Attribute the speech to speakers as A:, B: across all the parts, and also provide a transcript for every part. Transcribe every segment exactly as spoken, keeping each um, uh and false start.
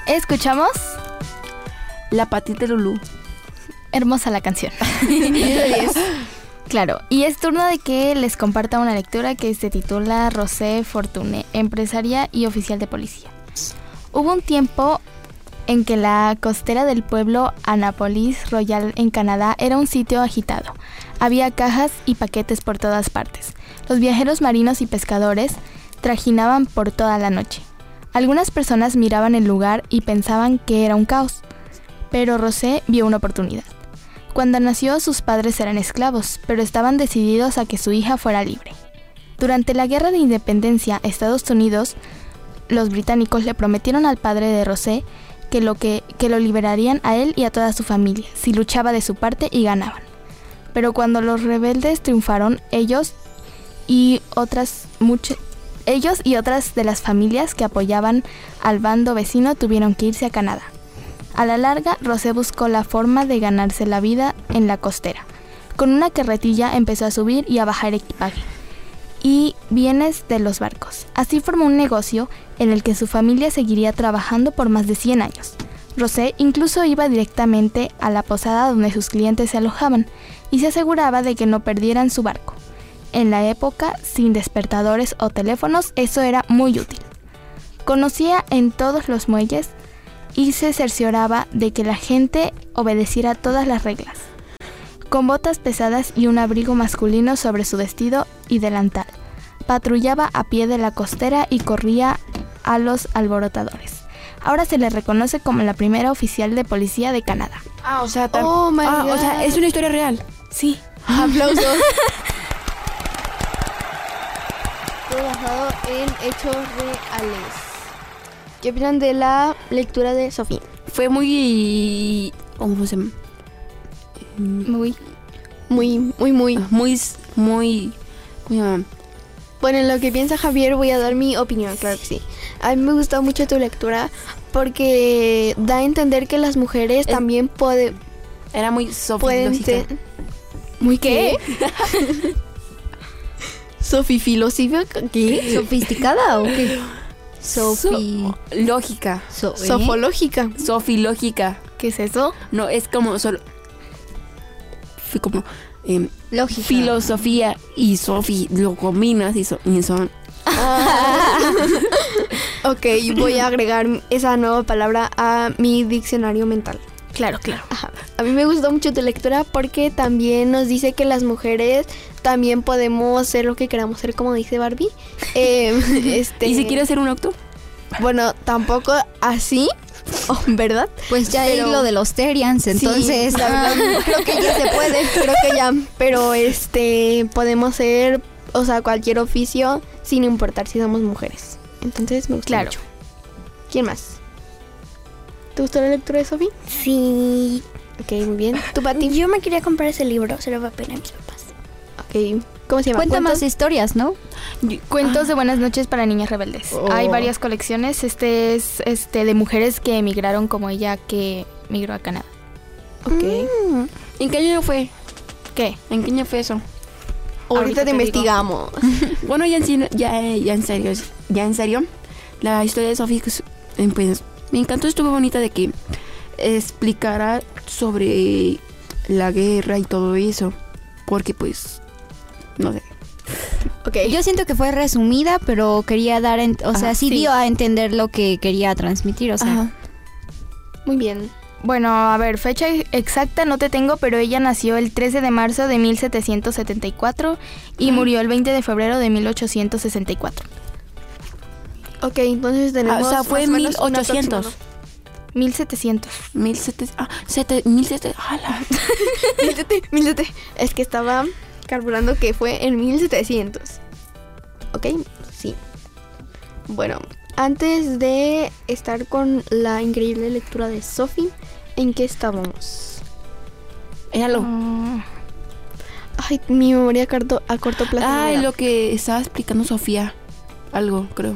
A: escuchamos
B: La Patita Lulú.
A: Hermosa la canción. Claro, y es turno de que les comparta una lectura que se titula Rosé Fortuné, empresaria y oficial de policía. Hubo un tiempo en que la costera del pueblo Annapolis Royal en Canadá era un sitio agitado. Había cajas y paquetes por todas partes. Los viajeros marinos y pescadores trajinaban por toda la noche. Algunas personas miraban el lugar y pensaban que era un caos, pero Rosé vio una oportunidad. Cuando nació, sus padres eran esclavos, pero estaban decididos a que su hija fuera libre. Durante la Guerra de Independencia, Estados Unidos, los británicos le prometieron al padre de Rosé que lo, que, que lo liberarían a él y a toda su familia, si luchaba de su parte y ganaban. Pero cuando los rebeldes triunfaron, ellos y otras muchas... Ellos y otras de las familias que apoyaban al bando vecino tuvieron que irse a Canadá. A la larga, Rosé buscó la forma de ganarse la vida en la costera. Con una carretilla empezó a subir y a bajar equipaje y bienes de los barcos. Así formó un negocio en el que su familia seguiría trabajando por más de cien años. Rosé incluso iba directamente a la posada donde sus clientes se alojaban y se aseguraba de que no perdieran su barco. En la época, sin despertadores o teléfonos, eso era muy útil. Conocía en todos los muelles y se cercioraba de que la gente obedeciera todas las reglas. Con botas pesadas y un abrigo masculino sobre su vestido y delantal, patrullaba a pie de la costera y corría a los alborotadores. Ahora se le reconoce como la primera oficial de policía de Canadá.
B: Ah, o sea, tal...
C: Oh, my
B: ah,
C: God.
B: o sea, es una historia real.
A: Sí.
C: Aplausos. Todo basado en hechos reales. ¿Qué opinan de la lectura de Sofía?
B: Fue muy... ¿Cómo se llama?
A: Muy.
C: Muy, muy, muy.
B: Muy... Muy... ¿Cómo se llama?
C: Bueno, en lo que piensa Javier voy a dar mi opinión, claro que sí. A mí me gustó mucho tu lectura porque da a entender que las mujeres
B: Es-
C: también puede,
B: Era muy
C: pueden
B: sofilógica.
C: ser... ¿Muy qué? ¿Sofifilosofía? ¿Qué?
D: ¿Sofisticada o qué? Sofi...
B: So- lógica.
D: So- ¿eh?
C: Sofológica.
B: Sofilógica.
A: ¿Qué es eso?
B: No, es como solo... Fue como... em,
D: Lógica.
B: filosofía y Sofi lo combinas y, so- y son...
C: Ok, voy a agregar esa nueva palabra a mi diccionario mental.
A: Claro, claro.
C: Ajá. A mí me gustó mucho tu lectura porque también nos dice que las mujeres también podemos ser lo que queramos ser, como dice Barbie. Eh, este,
B: ¿Y si quieres ser un octo?
C: Bueno, tampoco así, oh, ¿verdad?
D: Pues ya
C: Pero-
D: hay lo de los Terians, entonces...
C: Sí, la verdad, creo que ya se puede, creo que ya. Pero este, podemos ser, o sea, cualquier oficio sin importar si somos mujeres. Entonces me gustó
A: Claro.
C: mucho. ¿Quién más? ¿Te gustó la lectura de Sofi?
E: Sí.
C: Ok, muy bien. ¿Tú, Pati?
E: Yo me quería comprar ese libro, se lo va a pedir a mis papás.
C: Ok. ¿Cómo se llama?
D: Cuenta más
C: ¿Cuentos?
D: historias, ¿no?
A: Cuentos de buenas noches para niñas rebeldes.
C: Oh.
A: Hay varias colecciones. Este es este de mujeres que emigraron como ella que migró a Canadá.
C: Ok.
B: Mm. ¿En qué año fue?
A: ¿Qué?
B: ¿En qué año fue eso?
C: Ahorita
A: Ahorita
C: te
A: te digo.
C: investigamos.
B: Bueno, ya en, sí- ya, ya en serio, ya en serio, la historia de Sophie, pues, me encantó, estuvo bonita de que explicara sobre la guerra y todo eso, porque pues, no sé.
C: Ok.
D: Yo siento que fue resumida, pero quería dar... en- o sea,
B: Ajá,
D: sí,
A: sí.
D: dio a entender lo que quería transmitir, o sea...
B: Ajá.
C: Muy bien.
A: Bueno, a ver, fecha exacta no te tengo, pero ella nació el trece de marzo de mil setecientos setenta y cuatro y murió el veinte de febrero de mil ochocientos sesenta y cuatro.
C: Ok, entonces tenemos...
B: Ah, o sea, fue
C: más o menos un
B: mil ochocientos.
C: aproximado.
A: mil setecientos.
B: Mil setecientos. Ah, sete, mil setecientos. ¡Hala!
C: Mílete, mílete. Es que estaba carburando que fue en mil setecientos. Ok, sí. Bueno, antes de estar con la increíble lectura de Sophie, ¿en qué estábamos?
B: Éralo.
A: Mm,
C: Ay, mi memoria a corto, a corto plazo.
B: Ay,
C: no da.
B: lo que estaba explicando Sofía. Algo, creo.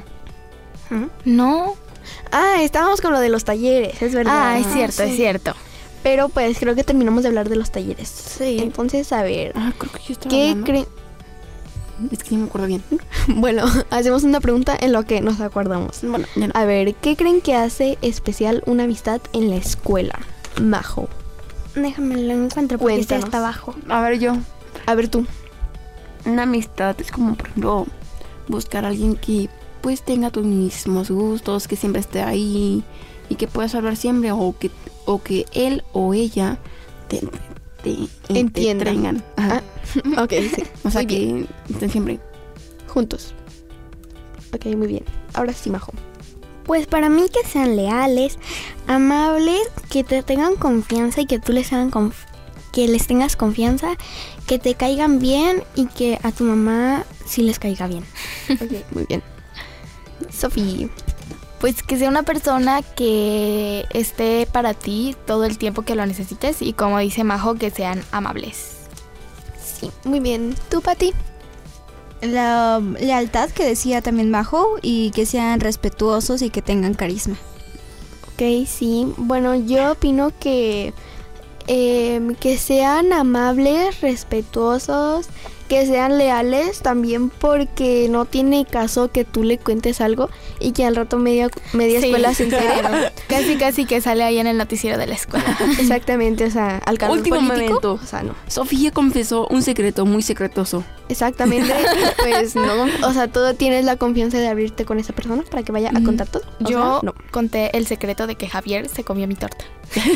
A: no.
C: Ah, estábamos con lo de los talleres, es verdad.
A: Ah, es cierto,
C: sí.
A: es cierto.
C: Pero pues creo que terminamos de hablar de los talleres.
E: Sí.
C: Entonces, a ver,
B: Ah, creo que yo estaba
C: ¿qué
B: hablando.
C: creen?
B: Es que sí me acuerdo bien.
C: Bueno, hacemos una pregunta en lo que nos acordamos.
B: Bueno, ya no.
C: A ver, ¿qué creen que hace especial una amistad en la escuela? Majo.
E: Déjame lo encuentro porque está
C: Cuéntanos.
E: hasta abajo.
B: A ver, yo.
C: A ver tú.
B: Una amistad es como, por ejemplo, buscar a alguien que pues tenga tus mismos gustos, que siempre esté ahí y que puedas hablar siempre, o que, o que él o ella te, te, te
C: Entiendan.
B: entretengan. Ajá.
C: Ah, ok, sí.
B: O sea,
C: Muy bien.
B: que estén siempre.
C: Juntos. Ok, muy bien. Ahora sí, Majo.
E: Pues para mí que sean leales, amables, que te tengan confianza y que tú les hagan conf- que les tengas confianza, que te caigan bien y que a tu mamá sí les caiga bien.
C: Ok, muy bien. Sofía.
A: Pues que sea una persona que esté para ti todo el tiempo que lo necesites y como dice Majo, que sean amables.
C: Sí, muy bien. ¿Tú, Pati?
D: La lealtad que decía también Majo y que sean respetuosos y que tengan carisma.
C: Ok, sí. Bueno, yo opino que eh, que sean amables, respetuosos, que sean leales también, porque no tiene caso que tú le cuentes algo y que al rato media, media
A: Sí.
C: escuela se entere.
A: Casi casi que sale ahí en el noticiero de la escuela.
C: Exactamente, o sea, al calor
B: Último
C: político.
B: momento.
C: O sea, no.
B: Sofía confesó un secreto muy secretoso.
C: Exactamente, pues no. O sea, tú tienes la confianza de abrirte con esa persona para que vaya a contar todo. O
A: Yo
C: sea, no.
A: conté el secreto de que Javier se comió mi torta.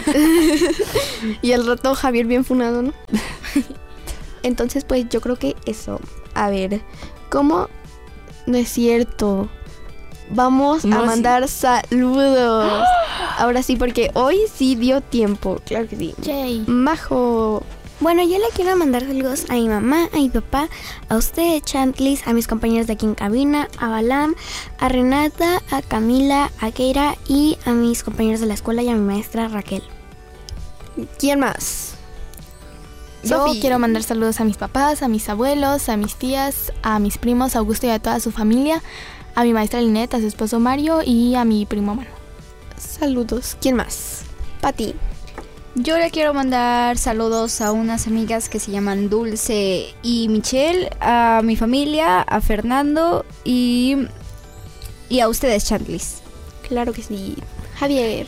C: Y al rato Javier bien funado, ¿no? Entonces, pues yo creo que eso. A ver, ¿cómo? No es cierto. Vamos
B: No,
C: a
B: sí.
C: mandar saludos. Ahora sí, porque hoy sí dio tiempo. Claro que sí.
A: Yay.
C: Majo.
E: Bueno, yo le quiero mandar saludos a mi mamá, a mi papá, a usted, Chantlis, a mis compañeros de aquí en cabina, a Balam, a Renata, a Camila, a Keira y a mis compañeros de la escuela y a mi maestra Raquel.
C: ¿Quién más?
A: Yo
C: Sofi.
A: quiero mandar saludos a mis papás, a mis abuelos, a mis tías, a mis primos Augusto y a toda su familia, a mi maestra Linet, a su esposo Mario y a mi primo Manu.
C: Saludos. ¿Quién más? Pati.
D: Yo le quiero mandar saludos a unas amigas que se llaman Dulce y Michelle, a mi familia, a Fernando y, y a ustedes, Chantlis.
C: Claro que sí. Javier.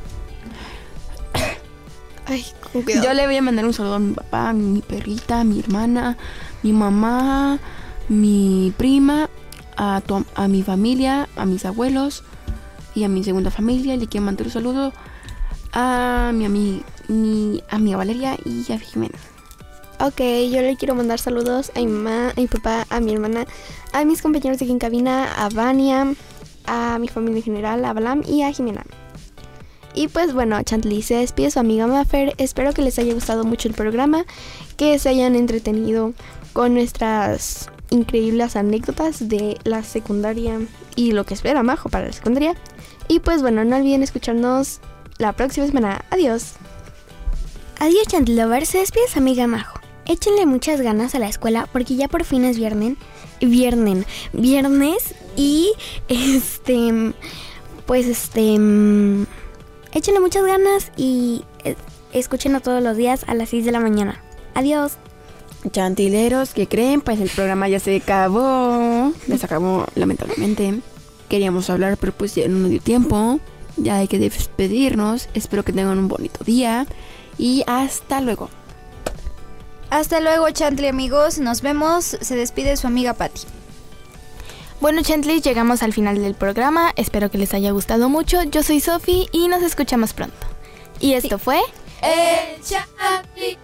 C: Ay, con cuidado.
B: Yo le voy a mandar un saludo a mi papá, a mi perrita, a mi hermana, mi mamá, mi prima, a, tu, a mi familia, a mis abuelos y a mi segunda familia. Le quiero mandar un saludo a mi amiga, mi amiga Valeria y a Jimena.
C: Ok, yo le quiero mandar saludos a mi mamá, a mi papá, a mi hermana, a mis compañeros de aquí en cabina, a Vania, a mi familia en general, a Balam y a Jimena. Y pues bueno, Chantley se despide su amiga Mafer. Espero que les haya gustado mucho el programa, que se hayan entretenido con nuestras increíbles anécdotas de la secundaria y lo que espera Majo para la secundaria. Y pues bueno, no olviden escucharnos la próxima semana. Adiós.
E: Adiós, Chantlover, se despide su amiga Majo. Échenle muchas ganas a la escuela porque ya por fin es viernes, viernes, viernes y este, pues este, mm, échenle muchas ganas y eh, escúchenlo todos los días a las seis de la mañana. Adiós.
B: Chantileros, ¿qué creen? Pues el programa ya se acabó. Ya se acabó, lamentablemente. Queríamos hablar, pero pues ya no nos dio tiempo. Ya hay que despedirnos. Espero que tengan un bonito día. Y hasta luego.
D: Hasta luego, Chantley, amigos. Nos vemos. Se despide su amiga Patti.
A: Bueno, Chantley, llegamos al final del programa. Espero que les haya gustado mucho. Yo soy Sofi y nos escuchamos pronto. Y esto fue...
F: El Chantley.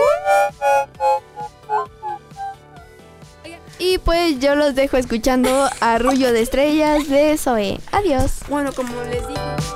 C: Y pues yo los dejo escuchando Arrullo de Estrellas de Zoe. Adiós.
B: Bueno, como les digo...